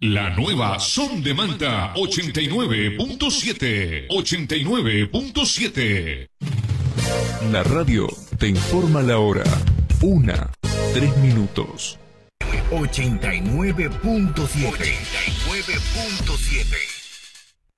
La nueva Son de Manta 89.7. 89.7. La radio te informa la hora. 1:03. 89.7. 89.7.